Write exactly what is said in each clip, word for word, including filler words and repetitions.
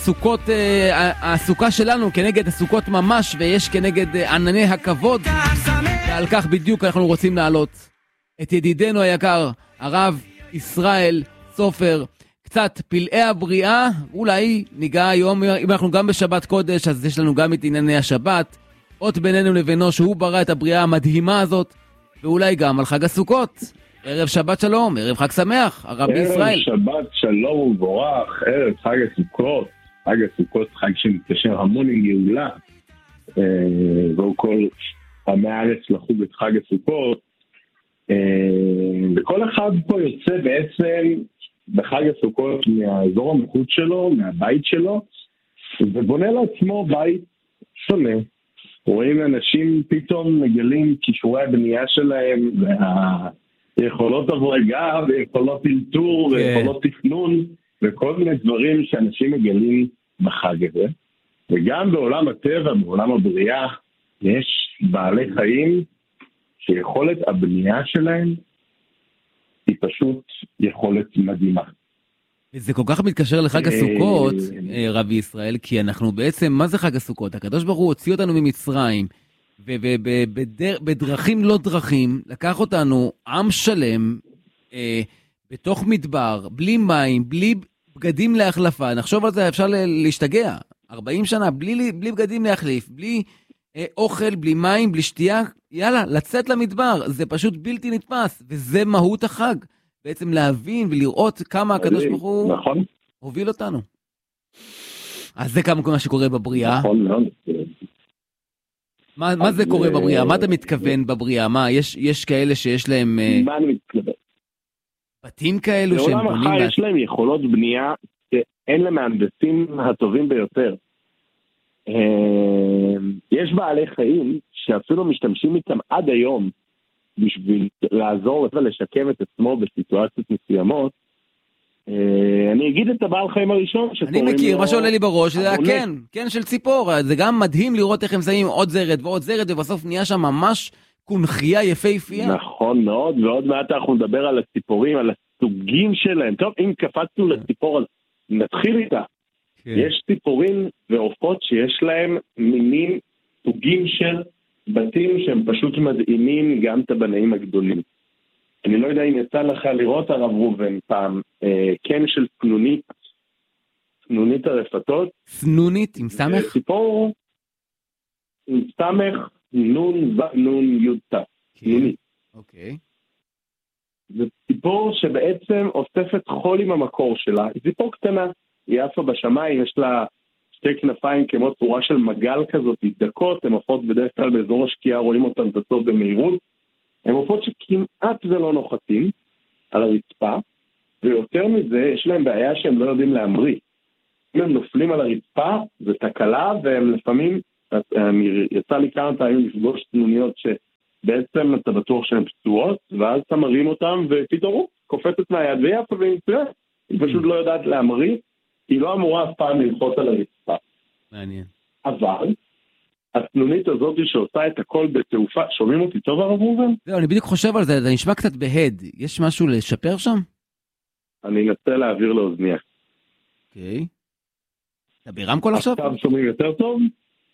סוכות, הסוכה שלנו כנגד הסוכות ממש, ויש כנגד ענני הכבוד, ועל כך בדיוק אנחנו רוצים להעלות את ידידנו היקר, הרב ישראל סופר. קצת פלאי הבריאה, אולי ניגע היום, אם אנחנו גם בשבת קודש, אז יש לנו גם את ענייני השבת, אות בינינו לבינו שהוא ברא את הבריאה המדהימה הזאת, ואולי גם על חג הסוכות. ערב שבת שלום, ערב חג שמח, הרב בישראל. ערב שבת שלום ובורך, ערב חג הסוכות, חג הסוכות חג שמתקשר המון עם גאולה, והוא כל עמי הארץ לחוג את חג הסוכות, וכל אחד פה יוצא בעצם בחג הסוכות מהאזור המחוץ שלו, מהבית שלו, ובונה לעצמו בית שונה. רואים אנשים פתאום מגלים כישורי הבנייה שלהם, והיכולות הברגה, ויכולות אלתור, ויכולות תכנון, וכל מיני דברים שאנשים מגלים בחג הזה. וגם בעולם הטבע, בעולם הבריאה, יש בעלי חיים שיכולת הבנייה שלהם היא פשוט יכולת מדהימה. זה כל כך מתקשר לחג הסוכות, רבי ישראל, כי אנחנו בעצם, מה זה חג הסוכות? הקדוש ברוך הוא הוציא אותנו ממצרים, ובדרכים לא דרכים, לקח אותנו עם שלם, בתוך מדבר, בלי מים, בלי בגדים להחלפה. נחשוב על זה, אפשר להשתגע. ארבעים שנה, בלי, בלי בגדים להחליף, בלי אוכל, בלי מים, בלי שתייה. יאללה, לצאת למדבר. זה פשוט בלתי נתפס, וזה מהות החג. בעצם להבין ולראות כמה הקדוש ברוך הוא נכון. הוביל אותנו. אז זה כמה מה שקורה בבריאה. נכון מאוד. מה, מה זה קורה בבריאה? מה אתה מתכוון בבריאה? מה, יש, יש כאלה שיש להם... מה אני מתכוון? בתים כאלו שהם בונים... לעולם החי יש להם יכולות בנייה שאין למהנדסים הטובים ביותר. יש בעלי חיים שאפילו משתמשים איתם עד היום בשביל לעזור ולשקם את עצמו בסיטואציות מסוימות. אני אגיד את הבעל חיים הראשון אני מכיר, מה שעולה לי בראש זה הכן, כן של ציפור. זה גם מדהים לראות איך הם שמים עוד זרד ועוד זרד, ובסוף נהיה שם ממש קונחייה יפהפייה. נכון מאוד, ועוד מעט אנחנו נדבר על הציפורים, על הסוגים שלהם. טוב, אם קפצנו לציפור, אז נתחיל איתה. יש ציפורים ועופות שיש להם מינים, סוגים של בתים שהם פשוט מדהימים גם את הבנאים הגדולים. אני לא יודע אם יצא לך לראות הרב רובן פעם, אה, כן של סנונית, סנונית הרפתות. סנונית עם סמך? ציפור עם סמך, נון, נון, יוטה. סנונית. אוקיי. זה ציפור שבעצם אוספת חול עם המקור שלה. היא ציפור קטנה, היא עפה בשמיים, יש לה שתי כנפיים כמו צורה של מגל כזאת, דקות, הן עופות בדרך כלל באזור השקיעה, רואים אותן טסות במהירות. הן עופות שכמעט ולא נוחתים על הרצפה, ויותר מזה, יש להם בעיה שהם לא יודעים להמריא. אם הם נופלים על הרצפה, זה תקלה, והם לפעמים, יצא לי כמה פעמים לפגוש תנוניות שבעצם אתה בטוח שהן פצועות, ואז אתה מרים אותם, ופתאום קופצת מהיד ויפה ומצוין. היא פשוט לא יודעת להמריא, היא לא אמורה אף פעם ללחוץ על הרצפה. מעניין. אבל הסנונית הזאת שעושה את הכל בתעופה, שומעים אותי טוב הרב רובן? זהו, אני בדיוק חושב על זה, זה נשמע קצת בהד. יש משהו לשפר שם? אני אנסה להעביר לאוזניה. אוקיי. אתה ברמקול עכשיו? עכשיו שומעים יותר טוב?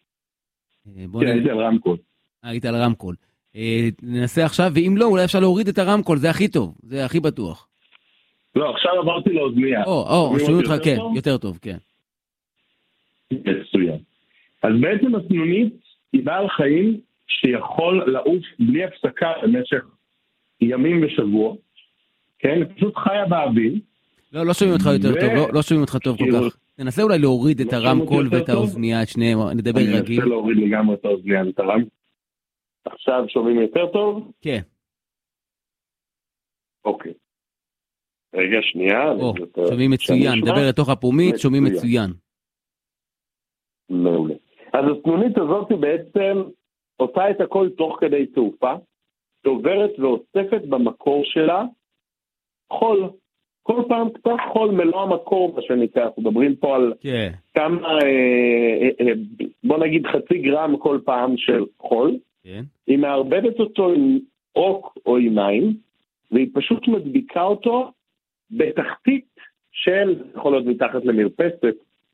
כן, הייתי על רמקול. היית על רמקול. ננסה עכשיו, ואם לא, אולי אפשר להוריד את הרמקול, זה הכי טוב, זה הכי בטוח. לא, עכשיו עברתי לאוזניה. או, או, שומעים אותך, כן, יותר טוב, כן. מצוין. אז בעצם הסנונית היא בעל חיים שיכול לעוף בלי הפסקה במשך ימים ושבוע, כן? פשוט חיה באוויר. לא, לא שומעים אותך יותר טוב, לא, לא שומעים אותך טוב כל כך. ננסה אולי להוריד את הרמקול ואת האוזנייה, את שניהם, נדבר רגיל. אני אנסה להוריד לגמרי את האוזנייה ואת הרמקול. עכשיו שומעים יותר טוב? כן. אוקיי. רגע, שנייה. או, שומעים מצוין, דבר לתוך הפומית, שומעים מצוין. מעולה. אז הסנונית הזאת היא בעצם עושה את הכל תוך כדי תעופה, שעוברת ואוספת במקור שלה חול. כל פעם קצת חול מלוא המקור, מה שנקרא. אנחנו מדברים פה על כן. כמה, בוא נגיד חצי גרם כל פעם של חול. כן. היא מערבבת אותו עם רוק או עם מים, והיא פשוט מדביקה אותו בתחתית של, יכול להיות מתחת למרפסת,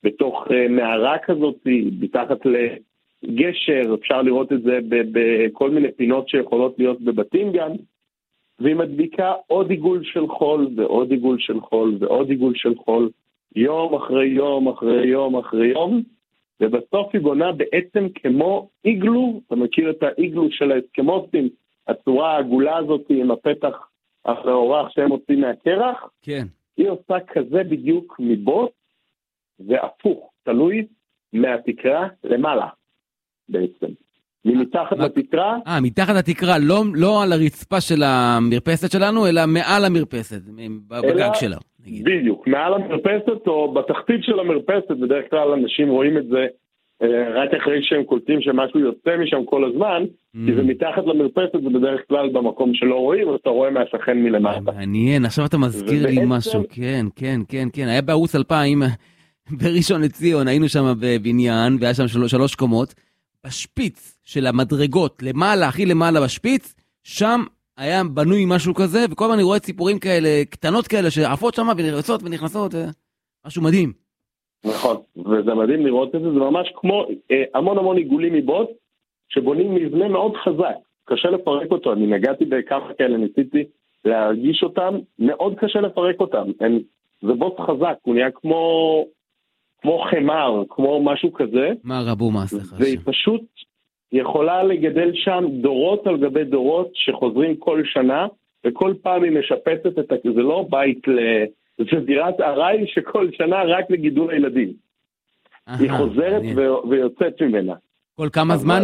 בתוך מערה כזאת, מתחת לגשר, אפשר לראות את זה בכל מיני פינות שיכולות להיות בבתים גם, והיא מדביקה עוד עיגול של חול, ועוד עיגול של חול, ועוד עיגול של חול, יום אחרי יום אחרי יום אחרי יום, ובסוף היא בונה בעצם כמו איגלו, אתה מכיר את האיגלו של האסקמוסים, הצורה העגולה הזאת עם הפתח המעורך שהם עושים מהקרח, כן. היא עושה כזה בדיוק מבוט, והפוך, תלוי מהתקרה למעלה, בעצם. מתחת לתקרה. אה, מתחת לתקרה, לא, לא על הרצפה של המרפסת שלנו, אלא מעל המרפסת, בגג שלה. נגיד. בדיוק, מעל המרפסת או בתחתית של המרפסת, בדרך כלל אנשים רואים את זה רק אחרי שהם קולטים שמשהו יוצא משם כל הזמן, mm. כי זה מתחת למרפסת, זה בדרך כלל במקום שלא רואים, אז אתה רואה מהשכן מלמטה. מעניין, עכשיו אתה מזכיר ובעצם... לי משהו, כן, כן, כן, כן, היה בערוץ אלפיים, בראשון לציון, היינו שם בבניין, והיה שם שלוש, שלוש קומות, בשפיץ של המדרגות, למעלה, הכי למעלה בשפיץ, שם היה בנוי משהו כזה, וכל הזמן אני רואה ציפורים כאלה, קטנות כאלה, שעפות שם ונכנסות ונכנסות, משהו מדהים. נכון, וזה מדהים לראות את זה, זה ממש כמו אה, המון המון עיגולים מבוט, שבונים מבנה מאוד חזק, קשה לפרק אותו, אני נגעתי בכמה כאלה, ניסיתי להרגיש אותם, מאוד קשה לפרק אותם, הם, זה בוט חזק, הוא נהיה כמו, כמו חמר, כמו משהו כזה, מה רבו מעשיך? והיא פשוט יכולה לגדל שם דורות על גבי דורות, שחוזרים כל שנה, וכל פעם היא משפצת את, זה לא בית ל... זה דירת ארעי שכל שנה רק לגידול הילדים. היא חוזרת ויוצאת ממנה. כל כמה זמן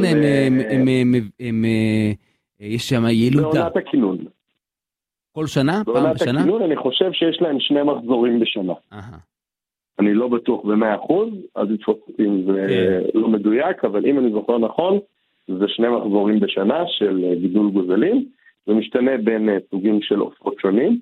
יש שם ילודה? בעונת הכינון. כל שנה? פעם בשנה? בעונת הכינון אני חושב שיש להם שני מחזורים בשנה. אני לא בטוח ב-מאה אחוז, אז לתפוס אותי אם זה לא מדויק, אבל אם אני זוכר נכון, זה שני מחזורים בשנה של גידול גוזלים, זה משתנה בין סוגים של עופות שונים.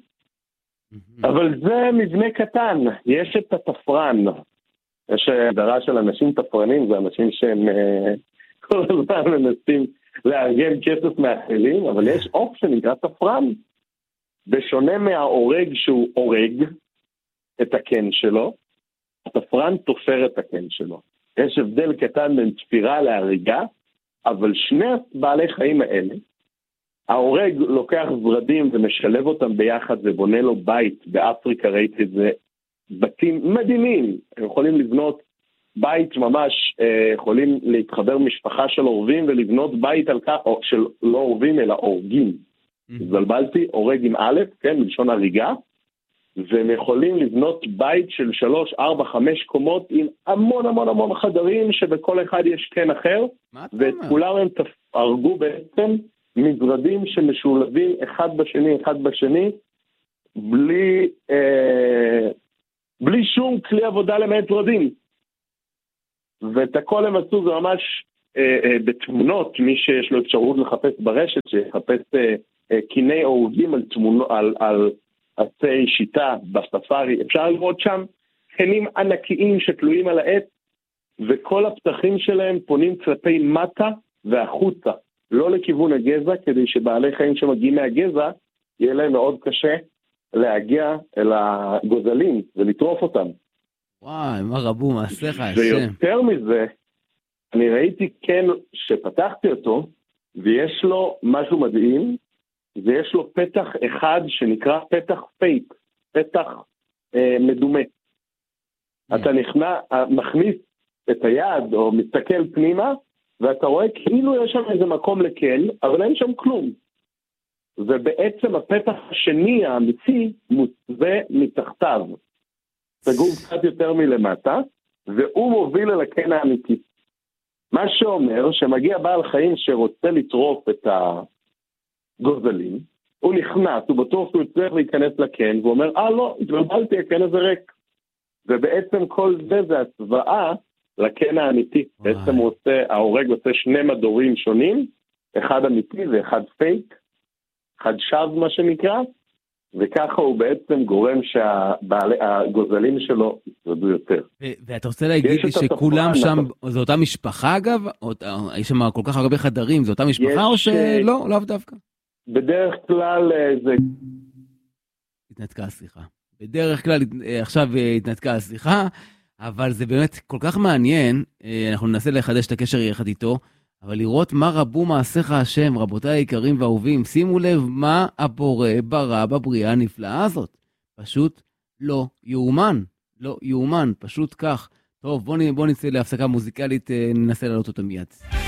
אבל זה מבנה קטן, יש את התפרן, יש הדרה של אנשים תפרנים, זה אנשים שהם כל הזמן מנסים לארגן כסף מאחרים, אבל יש עוף שנקרא תפרן, בשונה מהאורג שהוא אורג את הקן שלו, התפרן תופר את הקן שלו. יש הבדל קטן בין תפירה להריגה, אבל שני בעלי חיים האלה, האורג לוקח זרדים ומשלב אותם ביחד ובונה לו בית. באפריקה ראיתי את זה, בתים מדהימים, הם יכולים לבנות בית ממש, יכולים להתחבר משפחה של אורבים ולבנות בית על כך, של לא אורבים אלא אורגים. זלבלתי, אורג עם א', כן, בלשון הריגה, והם יכולים לבנות בית של שלוש, ארבע, חמש קומות עם המון המון המון חדרים שבכל אחד יש קן אחר, ואת כולם הם תפרגו בעצם מזרדים שמשולבים אחד בשני, אחד בשני, בלי, אה, בלי שום כלי עבודה למעט זרדים. ואת הכל הם עשו זה ממש אה, אה, בתמונות, מי שיש לו אפשרות לחפש ברשת, שיחפש אה, אה, קיני אורגים על, תמונות, על, על עצי שיטה בספארי, אפשר לראות שם קנים ענקיים שתלויים על העץ, וכל הפתחים שלהם פונים כלפי מטה והחוצה. לא לכיוון הגזע, כדי שבעלי חיים שמגיעים מהגזע, יהיה להם מאוד קשה להגיע אל הגוזלים ולטרוף אותם. וואי, מה רבו מעשיך, השם. ויותר מזה, אני ראיתי כן שפתחתי אותו, ויש לו משהו מדהים, ויש לו פתח אחד שנקרא פתח פייק, פתח אה, מדומה. אתה נכנע, מכניס את היד או מסתכל פנימה, ואתה רואה כאילו יש שם איזה מקום לקן, אבל אין שם כלום. ובעצם הפתח השני האמיתי מוצווה מתחתיו. סגור קצת יותר מלמטה, והוא מוביל אל הקן האמיתי. מה שאומר שמגיע בעל חיים שרוצה לטרוף את הגוזלים, הוא נכנס, הוא בטוח שהוא צריך להיכנס לקן, והוא אומר, אה לא, התבלבלתי, הקן הזה ריק. ובעצם כל זה זה הצבעה, לקן האמיתי. בעצם הוא עושה, ההורג עושה שני מדורים שונים, אחד אמיתי ואחד פייק, אחד שב מה שנקרא, וככה הוא בעצם גורם שהגוזלים שלו ישרדו יותר. ואתה רוצה להגיד לי שכולם שם, זו אותה משפחה אגב? יש שם כל כך הרבה חדרים, זו אותה משפחה או שלא? לאו דווקא? בדרך כלל זה... התנתקה השיחה. בדרך כלל עכשיו התנתקה השיחה, אבל זה באמת כל כך מעניין, אנחנו ננסה לחדש את הקשר יחד איתו, אבל לראות מה רבו מעשיך השם, רבותיי היקרים ואהובים, שימו לב מה הבורא ברא בבריאה הנפלאה הזאת. פשוט לא יאומן, לא יאומן, פשוט כך. טוב, בואו בוא נצא להפסקה מוזיקלית, ננסה לעלות אותה מיד.